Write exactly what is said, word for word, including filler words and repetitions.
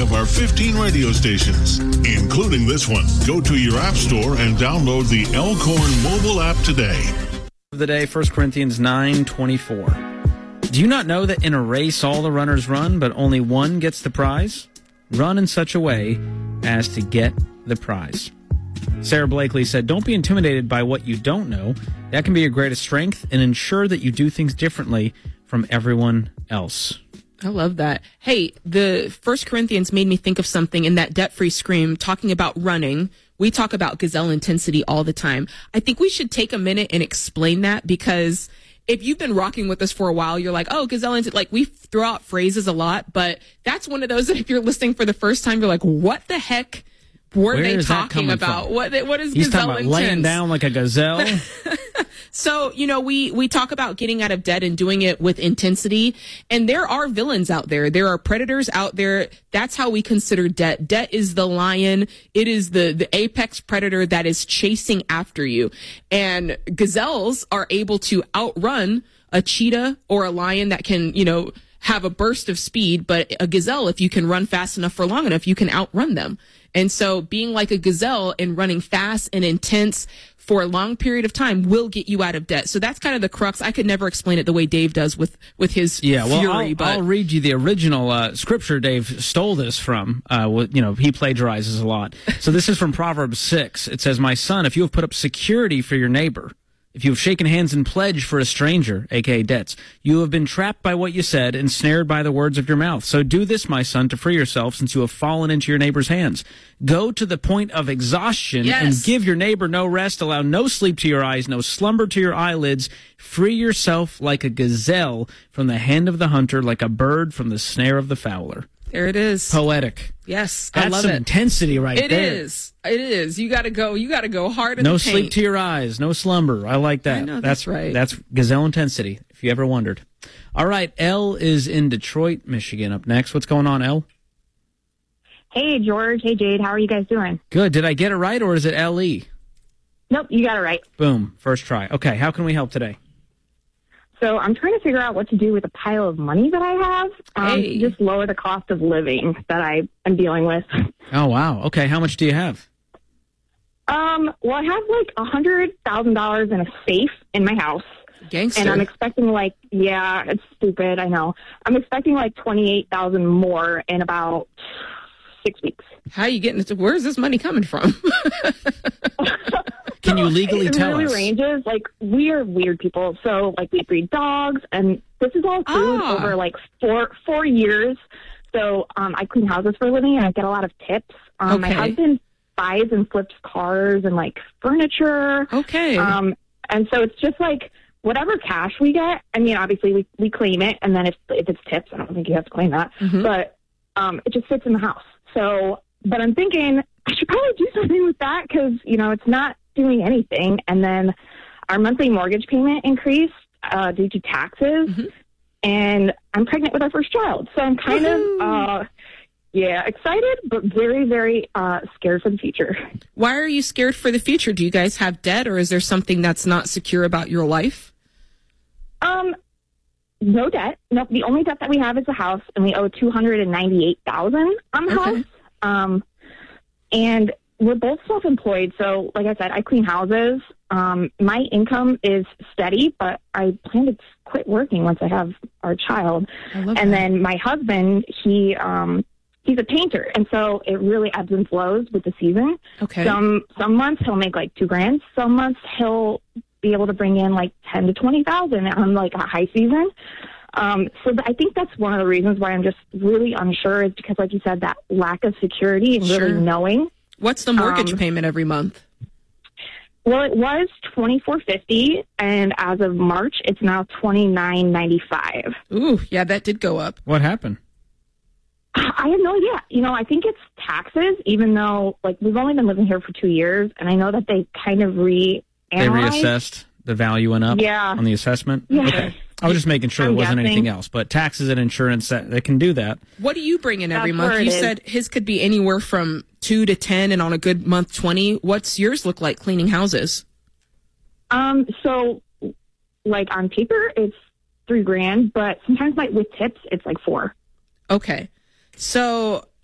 of our fifteen radio stations, including this one. Go to your app store and download the Elkhorn mobile app today. Of the day, First Corinthians nine twenty-four. Do you not know that in a race all the runners run, but only one gets the prize? Run in such a way as to get the prize. Sarah Blakely said, don't be intimidated by what you don't know. That can be your greatest strength, and ensure that you do things differently from everyone else. I love that. Hey, the First Corinthians made me think of something in that debt-free scream talking about running. We talk about gazelle intensity all the time. I think we should take a minute and explain that, because if you've been rocking with us for a while, you're like, oh, gazelle intensity. Like, we throw out phrases a lot, but that's one of those that if you're listening for the first time, you're like, what the heck were Where they talking about? From? What what is He's gazelle talking about intense? laying down like a gazelle. So, you know, we, we talk about getting out of debt and doing it with intensity. And there are villains out there. There are predators out there. That's how we consider debt. Debt is the lion. It is the, the apex predator that is chasing after you. And gazelles are able to outrun a cheetah or a lion that can, you know, have a burst of speed. But a gazelle, if you can run fast enough for long enough, you can outrun them. And so being like a gazelle and running fast and intense for a long period of time will get you out of debt. So that's kind of the crux. I could never explain it the way Dave does with, with his yeah, well, fury. I'll, but I'll read you the original uh, scripture Dave stole this from. Uh, with, you know, he plagiarizes a lot. So this is from Proverbs six. It says, my son, if you have put up security for your neighbor, if you have shaken hands in pledge for a stranger, aka debts, you have been trapped by what you said, ensnared by the words of your mouth. So do this, my son, to free yourself, since you have fallen into your neighbor's hands. Go to the point of exhaustion yes. and give your neighbor no rest. Allow no sleep to your eyes, no slumber to your eyelids. Free yourself like a gazelle from the hand of the hunter, like a bird from the snare of the fowler. There it is. Poetic. Yes, That's I love some it. intensity right It there. It is. It is. You got to go. You got to go hard in No the paint. sleep to your eyes. No slumber. I like that. I know, that's, that's right. That's gazelle intensity, if you ever wondered. All right, Elle is in Detroit, Michigan. Up next. What's going on, Elle? Hey, George. Hey, Jade. How are you guys doing? Good. Did I get it right, or is it L E? Nope, you got it right. Boom. First try. Okay, how can we help today? So I'm trying to figure out what to do with the pile of money that I have um, Hey. to just lower the cost of living that I am dealing with. Oh, wow. Okay, how much do you have? Um, well, I have like one hundred thousand dollars in a safe in my house. Gangster. And I'm expecting like, yeah, it's stupid, I know. I'm expecting like twenty-eight thousand dollars more in about six weeks. How are you getting it? Where's this money coming from? Can you legally it tell really us? ranges. Like, we are weird people. So, like, we breed dogs, and this is all food Ah. over, like, four four years. So, um, I clean houses for a living, and I get a lot of tips. Um, My Okay. husband buys and flips cars and, like, furniture. Okay. Um, and so it's just, like, whatever cash we get, I mean, obviously, we, we claim it, and then if, if it's tips, I don't think you have to claim that. Mhm. But um, it just sits in the house. So, but I'm thinking I should probably do something with that because, you know, it's not doing anything. And then our monthly mortgage payment increased uh, due to taxes. Mm-hmm. And I'm pregnant with our first child. So I'm kind Woo-hoo. of, uh, yeah, excited, but very, very uh, scared for the future. Why are you scared for the future? Do you guys have debt, or is there something that's not secure about your life? Um, no debt. No, the only debt that we have is the house, and we owe two hundred ninety-eight thousand dollars on the Okay. house. Um, and we're both self-employed, so like I said, I clean houses. Um, my income is steady, but I plan to quit working once I have our child. I love And that. then my husband, he um, he's a painter, and so it really ebbs and flows with the season. Okay. Some some months he'll make like two grand. Some months he'll be able to bring in like ten to twenty thousand on like a high season. Um, so th- I think that's one of the reasons why I'm just really unsure is because, like you said, that lack of security and Sure. really knowing. What's the mortgage um, payment every month? Well, it was twenty four fifty, and as of March, it's now twenty nine ninety five. Ooh, yeah, that did go up. What happened? I have no idea. You know, I think it's taxes, even though like we've only been living here for two years, and I know that they kind of re They reassessed, the value went up Yeah. on the assessment? Yeah. Okay. I was just making sure I'm there wasn't guessing. anything else. But taxes and insurance, that, they can do that. What do you bring in every That's month? where it You is. said his could be anywhere from two to ten, and on a good month, twenty. What's yours look like cleaning houses? Um, so like on paper, it's three grand, but sometimes like with tips, it's like four. Okay. So